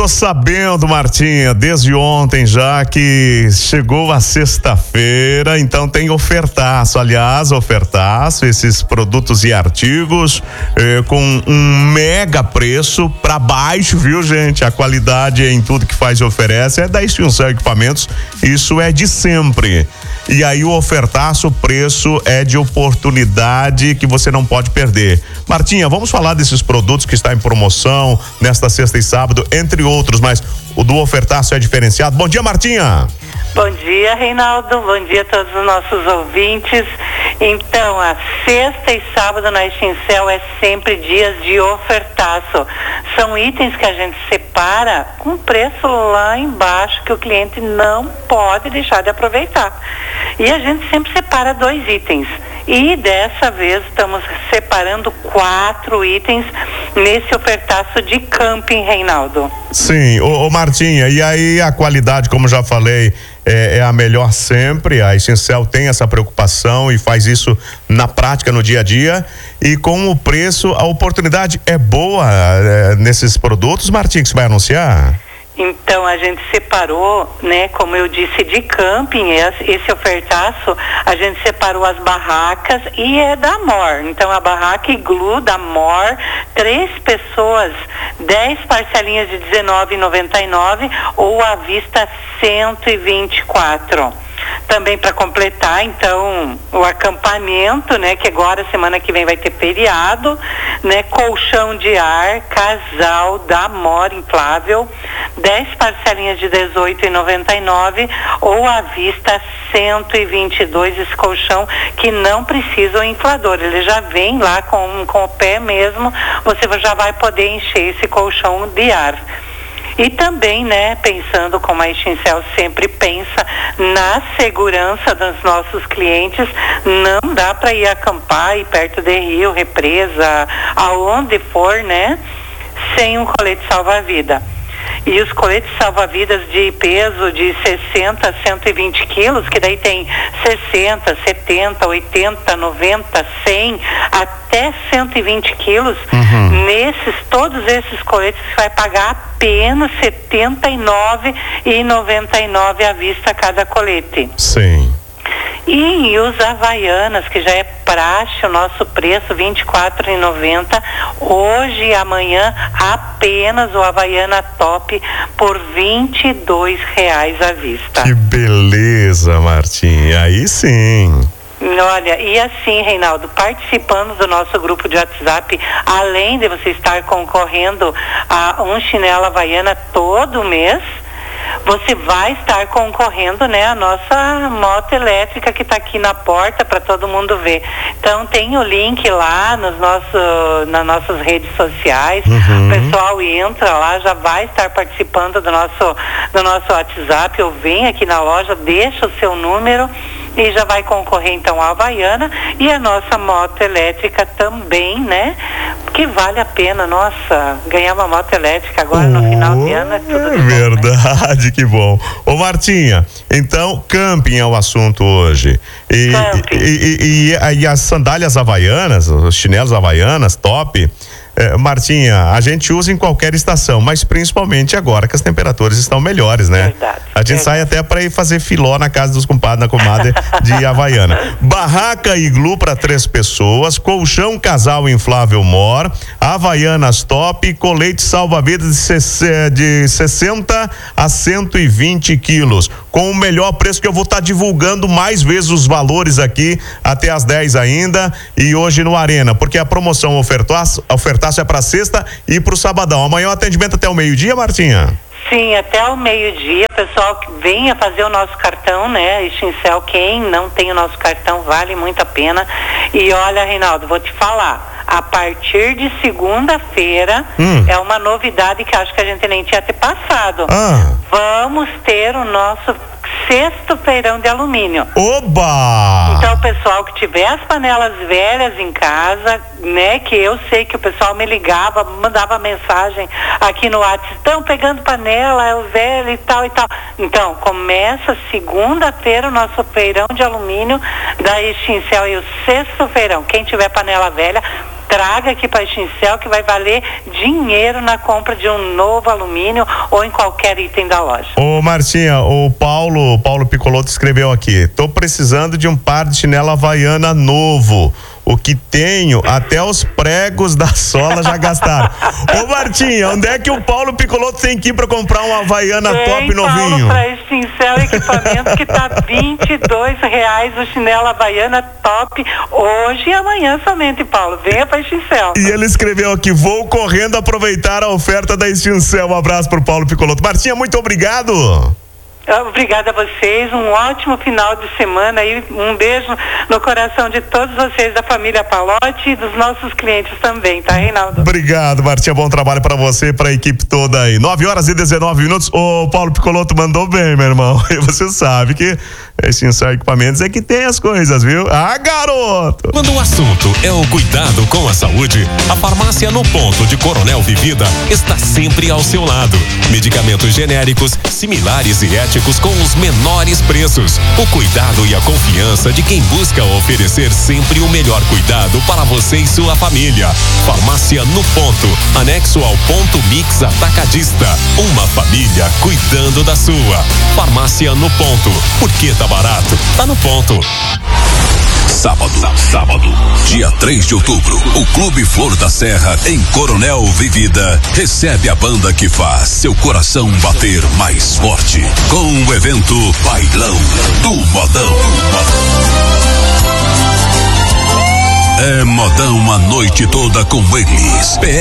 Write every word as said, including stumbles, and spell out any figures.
tô sabendo, Martinha, desde ontem já que chegou a sexta-feira, então tem ofertaço, aliás, ofertaço, esses produtos e artigos eh, com um mega preço pra baixo, viu, gente? A qualidade em tudo que faz e oferece é da Extincel Equipamentos, isso é de sempre. E aí o ofertaço, o preço é de oportunidade que você não pode perder. Martinha, vamos falar desses produtos que está em promoção nesta sexta e sábado, entre outros, mas o do ofertaço é diferenciado. Bom dia, Martinha. Bom dia, Reinaldo. Bom dia a todos os nossos ouvintes. Então, a sexta e sábado na Extincel é sempre dias de ofertaço. São itens que a gente separa com preço lá embaixo que o cliente não pode deixar de aproveitar. E a gente sempre separa dois itens. E dessa vez estamos separando quatro itens nesse ofertaço de camping, Reinaldo. Sim, ô, ô Martinha, e aí a qualidade, como já falei, é, é a melhor sempre. A Extincel tem essa preocupação e faz isso na prática, no dia a dia. E com o preço, a oportunidade é boa é, nesses produtos, Martinha, que você vai anunciar? Então, a gente separou, né, como eu disse, de camping, esse ofertaço, a gente separou as barracas e é da Mor. Então, a barraca Iglu da Mor, três pessoas, dez parcelinhas de dezenove reais e noventa e nove centavos ou à vista cento e vinte e quatro. Também para completar, então, o acampamento, né, que agora semana que vem vai ter feriado, né, colchão de ar, casal da Mor inflável, dez parcelinhas de dezoito reais e noventa e nove centavos ou à vista cento e vinte e dois, esse colchão que não precisa o inflador, ele já vem lá com, com o pé mesmo, você já vai poder encher esse colchão de ar. E também, né, pensando como a Extincel sempre pensa na segurança dos nossos clientes, não dá para ir acampar e perto de rio, represa, aonde for, né, sem um colete salva-vida. E os coletes salva-vidas de peso de sessenta a cento e vinte quilos, que daí tem sessenta, setenta, oitenta, noventa, cem, até cento e vinte quilos, uhum. Nesses, todos esses coletes você vai pagar apenas setenta e nove reais e noventa e nove centavos à vista cada colete. Sim. E os Havaianas, que já é praxe, o nosso preço vinte e quatro reais e noventa centavos, hoje e amanhã apenas o Havaiana Top por vinte e dois reais à vista. Que beleza, Martinha, aí sim. Olha, e assim, Reinaldo, participando do nosso grupo de WhatsApp, além de você estar concorrendo a um chinelo Havaiana todo mês, você vai estar concorrendo, né, a nossa moto elétrica que está aqui na porta para todo mundo ver. Então tem o link lá nos nosso, nas nossas redes sociais, uhum. O pessoal entra lá, já vai estar participando do nosso, do nosso WhatsApp, ou vem aqui na loja, deixa o seu número e já vai concorrer então a Havaiana e a nossa moto elétrica também, né? Que vale a pena, nossa, ganhar uma moto elétrica agora oh, no final de ano é tudo de verdade, bom, né? Que bom. Ô Martinha, então camping é o assunto hoje. E, camping. E, e, e, e as sandálias havaianas, os chinelos havaianas, top. É, Martinha, a gente usa em qualquer estação, mas principalmente agora que as temperaturas estão melhores, né? Verdade, a gente verdade. sai até para ir fazer filó na casa dos compadres, na comadre de Havaiana. Barraca Iglu para três pessoas, colchão casal inflável Mor, Havaianas Top, colete salva-vidas de sessenta a cento e vinte quilos, com o melhor preço que eu vou estar tá divulgando mais vezes os valores aqui até as dez ainda e hoje no Arena, porque a promoção ofertaço, ofertaço é para sexta e para o sabadão. Amanhã o atendimento até o meio-dia, Martinha? Sim, até o meio-dia, pessoal que venha fazer o nosso cartão, né? Extincel, quem não tem o nosso cartão, vale muito a pena. E olha, Reinaldo, vou te falar, a partir de segunda-feira, hum. é uma novidade que acho que a gente nem tinha até passado. Ah. Vamos ter o nosso sexto feirão de alumínio. Oba! Então, o pessoal que tiver as panelas velhas em casa, né, que eu sei que o pessoal me ligava, mandava mensagem aqui no WhatsApp, estão pegando panela, é o velho e tal e tal. Então, começa segunda-feira o nosso feirão de alumínio da Extincel e o sexto feirão. Quem tiver panela velha, traga aqui para a Extincel, que vai valer dinheiro na compra de um novo alumínio ou em qualquer item da loja. Ô Martinha, o Paulo, Paulo Piccolotto escreveu aqui: tô precisando de um par de chinela havaiana novo. O que tenho, até os pregos da sola já gastaram. Ô Martinha, onde é que o Paulo Piccolotto tem que ir pra comprar uma havaiana tem, top novinho? Paulo, pra Extincel Equipamentos, que tá vinte e dois reais o chinelo havaiana top, hoje e amanhã somente, Paulo. Venha pra Extincel. E ele escreveu aqui: vou correndo aproveitar a oferta da Extincel. Um abraço pro Paulo Piccolotto. Martinha, muito obrigado. Obrigada a vocês, um ótimo final de semana e um beijo no coração de todos vocês, da família Palotti e dos nossos clientes também, tá, Reinaldo? Obrigado, Martinha, bom trabalho pra você, pra equipe toda aí. nove horas e dezenove minutos, o Paulo Piccolotto mandou bem, meu irmão, e você sabe que Extincel Equipamentos é que tem as coisas, viu? Ah, garoto! Quando o assunto é o cuidado com a saúde, a Farmácia No Ponto de Coronel Vivida está sempre ao seu lado. Medicamentos genéricos, similares e éticos com os menores preços. O cuidado e a confiança de quem busca oferecer sempre o melhor cuidado para você e sua família. Farmácia No Ponto, anexo ao Ponto Mix Atacadista. Uma família cuidando da sua. Farmácia No Ponto, porque tá barato, tá no ponto. Sábado, sábado, dia três de outubro, o Clube Flor da Serra, em Coronel Vivida, recebe a banda que faz seu coração bater mais forte, com o evento Bailão do Modão. É modão a noite toda com eles. P